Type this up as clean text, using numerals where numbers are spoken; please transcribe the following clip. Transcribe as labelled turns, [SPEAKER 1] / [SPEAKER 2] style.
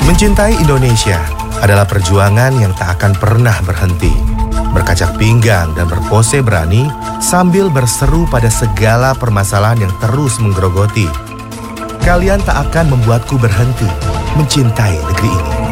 [SPEAKER 1] Mencintai Indonesia adalah perjuangan yang tak akan pernah berhenti. Berkacak pinggang dan berpose berani sambil berseru pada segala permasalahan yang terus menggerogoti. Kalian tak akan membuatku berhenti mencintai negeri ini.